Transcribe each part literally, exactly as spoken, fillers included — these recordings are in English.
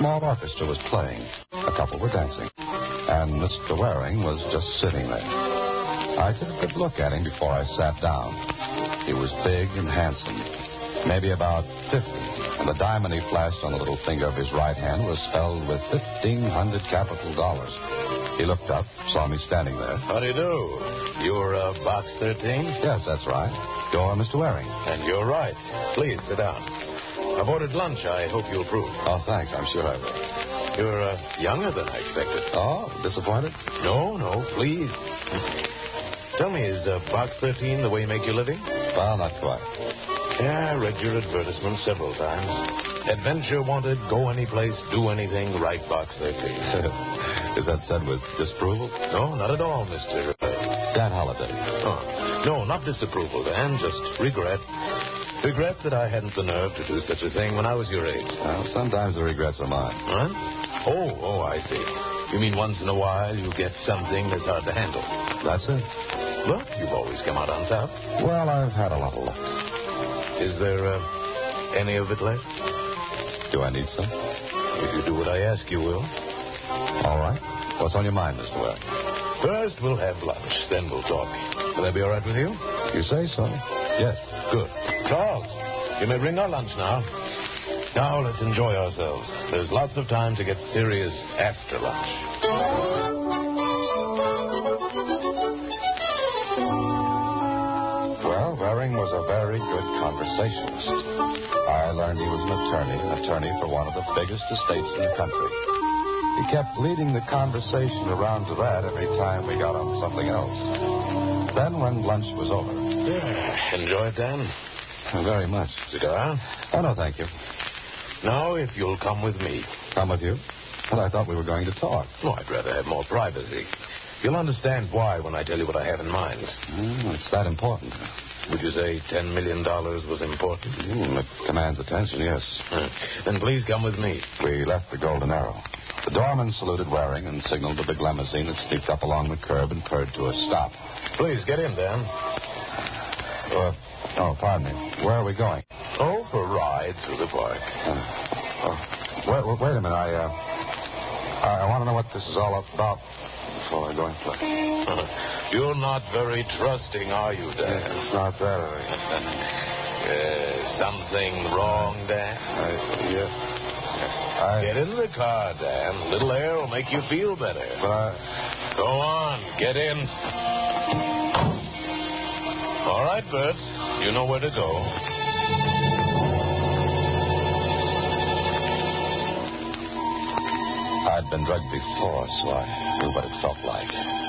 small orchestra was playing. A couple were dancing. And Mister Waring was just sitting there. I took a good look at him before I sat down. He was big and handsome, maybe about fifty, and the diamond he flashed on the little finger of his right hand was spelled with fifteen hundred capital dollars. He looked up, saw me standing there. How do you do? You're uh, Box thirteen? Yes, that's right. You're Mister Waring. And you're right. Please, sit down. I've ordered lunch. I hope you'll approve. Oh, thanks. I'm sure I will. You're uh, younger than I expected. Oh, disappointed? No, no, please. Tell me, is uh, Box thirteen the way you make your living? Well, not quite. Yeah, I read your advertisement several times. Adventure wanted, go any place, do anything, write Box thirteen. Is that said with disapproval? No, not at all, Mister Uh, Dan Holliday. Oh, no, not disapproval, Dan, just regret. Regret that I hadn't the nerve to do such a thing when I was your age. Well, sometimes the regrets are mine. Huh? Oh, oh, I see. You mean once in a while you get something that's hard to handle? That's it. But you've always come out on top. Well, I've had a lot of luck. Is there uh, any of it left? Do I need some? If you do what I ask, you will. All right. What's on your mind, Mister Waring? First, we'll have lunch. Then we'll talk. Will that be all right with you? You say so. Yes. Good. Charles, you may bring our lunch now. Now, let's enjoy ourselves. There's lots of time to get serious after lunch. Well, Waring was a very good conversationalist. I learned he was an attorney, an attorney for one of the biggest estates in the country. He kept leading the conversation around to that every time we got on something else. Then, when lunch was over... Yeah. Enjoy it, Dan? Very much. Cigar? Oh, no, thank you. Now, if you'll come with me. Come with you? Well, I thought we were going to talk. No, I'd rather have more privacy. You'll understand why when I tell you what I have in mind. Mm, it's that important. Would you say ten million dollars was important? Mm, it commands attention, yes. Uh, then please come with me. We left the Golden Arrow. The doorman saluted Waring and signaled the big limousine that sneaked up along the curb and purred to a stop. Please, get in, Dan. Uh, oh, pardon me. Where are we going? Oh, for a ride through the park. Uh, oh, wait, wait, wait a minute. I, uh, I, I want to know what this is all about before I go in play. You're not very trusting, are you, Dan? Yeah, it's not that. I... uh, something wrong, Dan? I, yeah. I... Get in the car, Dan. A little air will make you feel better. But I... Go on, get in. All right, Bert. You know where to go. I'd been drugged before, so I knew what it felt like.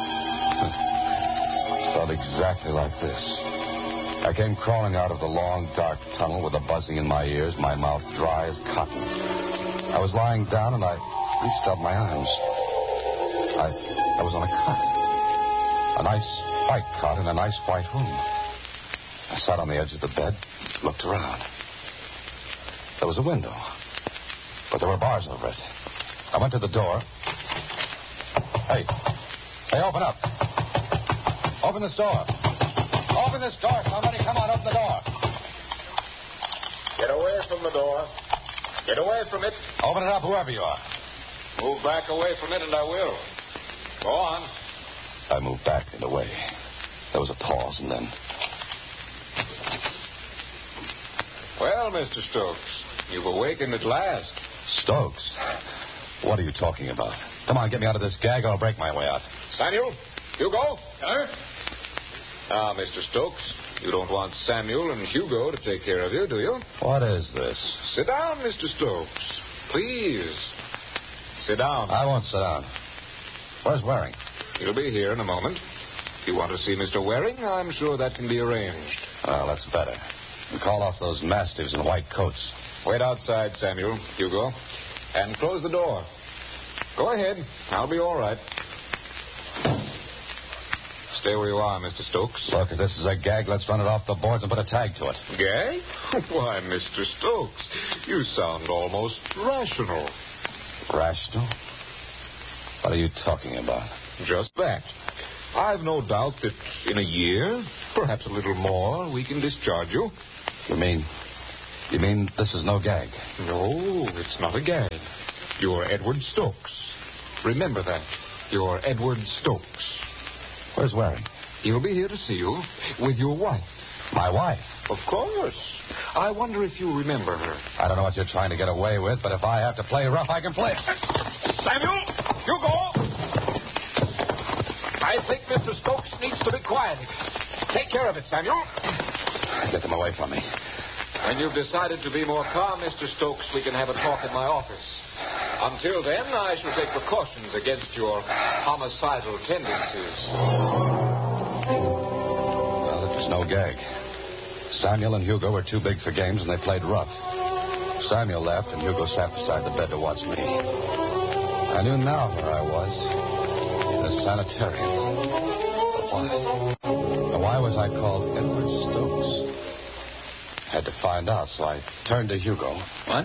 It felt exactly like this. I came crawling out of the long, dark tunnel with a buzzing in my ears, my mouth dry as cotton. I was lying down, and I reached out my arms. I, I was on a cot. A nice white cot in a nice white room. I sat on the edge of the bed, looked around. There was a window, but there were bars over it. I went to the door. Hey. Hey, open up. Open this door. Open this door. Somebody come on, open the door. Get away from the door. Get away from it. Open it up, whoever you are. Move back away from it, and I will. Go on. I moved back and away. There was a pause, and then... Well, Mister Stokes, you've awakened at last. Stokes? What are you talking about? Come on, get me out of this gag, or I'll break my way out. Samuel, Hugo. Sir? Now, Mister Stokes, you don't want Samuel and Hugo to take care of you, do you? What is this? Sit down, Mister Stokes. Please. Sit down. I won't sit down. Where's Waring? He'll be here in a moment. If you want to see Mister Waring, I'm sure that can be arranged. Well, that's better. And call off those mastiffs in white coats. Wait outside, Samuel, Hugo, and close the door. Go ahead. I'll be all right. Stay where you are, Mister Stokes. Look, if this is a gag, let's run it off the boards and put a tag to it. Gag? Why, Mister Stokes, you sound almost rational. Rational? What are you talking about? Just that. I've no doubt that in a year, perhaps a little more, we can discharge you. You mean... You mean this is no gag? No, it's not a gag. You're Edward Stokes. Remember that. You're Edward Stokes. Where's Waring? He'll be here to see you with your wife. My wife? Of course. I wonder if you remember her. I don't know what you're trying to get away with, but if I have to play rough, I can play. Samuel, Hugo! I think Mister Stokes needs to be quieted. Take care of it, Samuel. Get them away from me. When you've decided to be more calm, Mister Stokes, we can have a talk in my office. Until then, I shall take precautions against your homicidal tendencies. Well, it was no gag. Samuel and Hugo were too big for games, and they played rough. Samuel left, and Hugo sat beside the bed to watch me. I knew now where I was. In a sanitarium. But why? And why was I called Edward Stokes? Had to find out, so I turned to Hugo. What?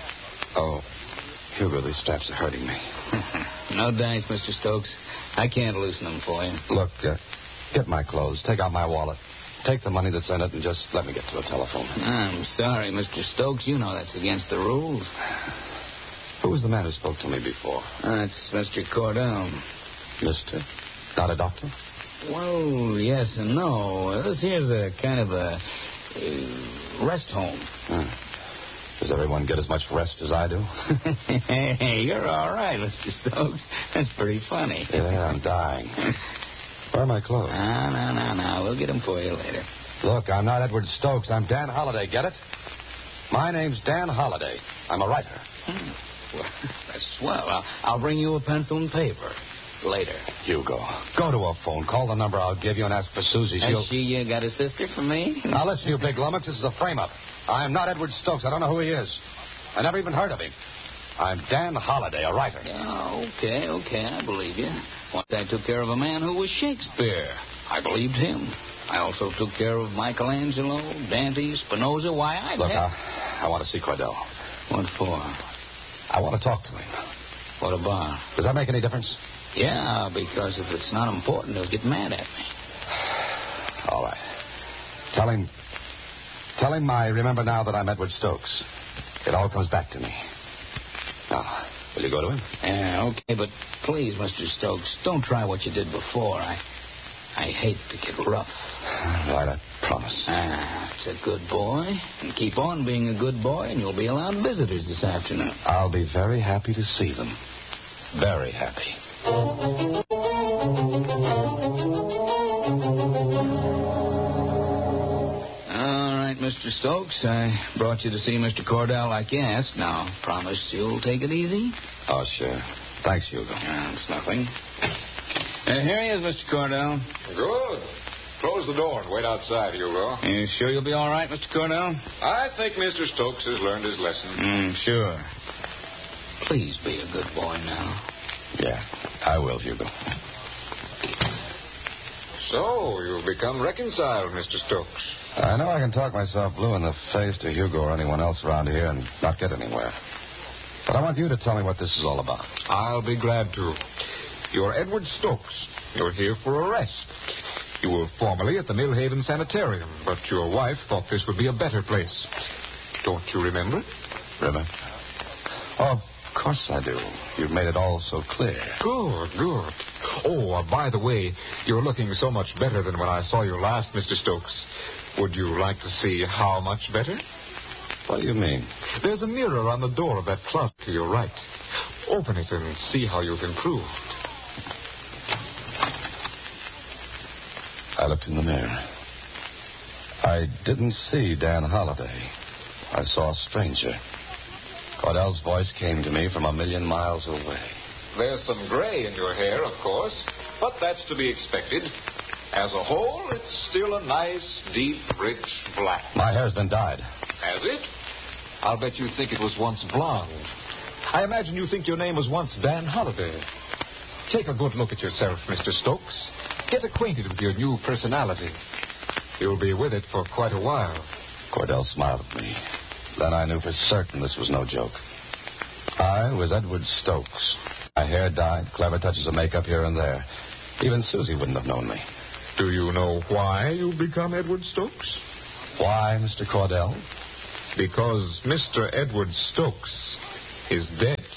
Oh, Hugo, these straps are hurting me. No thanks, Mister Stokes. I can't loosen them for you. Look, uh, get my clothes, take out my wallet, take the money that's in it, and just let me get to a telephone. I'm sorry, Mister Stokes. You know that's against the rules. Who was the man who spoke to me before? That's Mister Cordell. Mister? Not a doctor? Well, yes and no. This here's a kind of a uh, rest home. Hmm. Does everyone get as much rest as I do? Hey, you're all right, Mister Stokes. That's pretty funny. Yeah, I'm dying. Where are my clothes? No, no, no, no. We'll get them for you later. Look, I'm not Edward Stokes. I'm Dan Holliday. Get it? My name's Dan Holliday. I'm a writer. Hmm. Well, that's swell. I'll, I'll bring you a pencil and paper later. Hugo, go to a phone. Call the number I'll give you and ask for Susie. Has She'll... she uh, got a sister for me? Now, listen, you big lummox. This is a frame-up. I'm not Edward Stokes. I don't know who he is. I never even heard of him. I'm Dan Holliday, a writer. Yeah, okay, okay. I believe you. Once I took care of a man who was Shakespeare. I believed him. I also took care of Michelangelo, Dante, Spinoza. Why, I... Look, had... I, I want to see Cordell. What for? I want to talk to him. What about? Does that make any difference? Yeah, because if it's not important, he'll get mad at me. All right. Tell him... Tell him I remember now that I'm Edward Stokes. It all comes back to me. Now, will you go to him? Yeah, okay, but please, Mister Stokes, don't try what you did before. I I hate to get rough. All right, I promise. Ah, it's a good boy. And keep on being a good boy, and you'll be allowed visitors this afternoon. I'll be very happy to see them. Very happy. All right, Mister Stokes, I brought you to see Mister Cordell like you asked. Now, promise you'll take it easy? Oh, sure. Thanks, Hugo. Uh, it's nothing. Uh, here he is, Mister Cordell. Good. Close the door and wait outside, Hugo. You sure you'll be all right, Mister Cordell? I think Mister Stokes has learned his lesson. Mm, sure. Please be a good boy now. Yeah, I will, Hugo. So, you've become reconciled, Mister Stokes. I know I can talk myself blue in the face to Hugo or anyone else around here and not get anywhere. But I want you to tell me what this is all about. I'll be glad to. You're Edward Stokes. You're here for a rest. You were formerly at the Millhaven Sanitarium, but your wife thought this would be a better place. Don't you remember? Remember? Oh, of course I do. You've made it all so clear. Good, good. Oh, uh, by the way, you're looking so much better than when I saw you last, Mister Stokes. Would you like to see how much better? What do you mean? There's a mirror on the door of that closet to your right. Open it and see how you've improved. I looked in the mirror. I didn't see Dan Holliday. I saw a stranger. Cordell's voice came to me from a million miles away. There's some gray in your hair, of course, but that's to be expected. As a whole, it's still a nice, deep, rich black. My hair's been dyed. Has it? I'll bet you think it was once blonde. I imagine you think your name was once Dan Holliday. Take a good look at yourself, Mister Stokes. Get acquainted with your new personality. You'll be with it for quite a while. Cordell smiled at me. Then I knew for certain this was no joke. I was Edward Stokes. My hair dyed, clever touches of makeup here and there. Even Susie wouldn't have known me. Do you know why you've become Edward Stokes? Why, Mister Cordell? Because Mister Edward Stokes is dead.